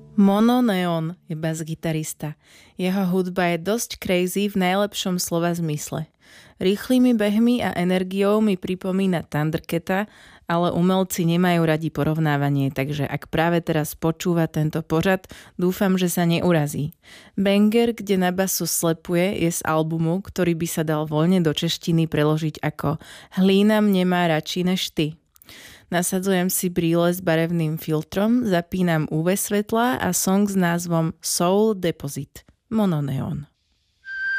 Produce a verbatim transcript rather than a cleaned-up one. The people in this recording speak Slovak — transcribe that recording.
Mono Neon je bas-gitarista. Jeho hudba je dosť crazy v najlepšom slova zmysle. Rýchlymi behmi a energiou mi pripomína Thundercata, ale umelci nemajú radi porovnávanie, takže ak práve teraz počúva tento pořad, dúfam, že sa neurazí. Banger, kde na basu slepuje, je z albumu, ktorý by sa dal voľne do češtiny preložiť ako Hlína mne má radši než ty. Nasadzujem si brýle s barevným filtrom, zapínam ú vé svetlá a song s názvom Soul Deposit. Mono Neon.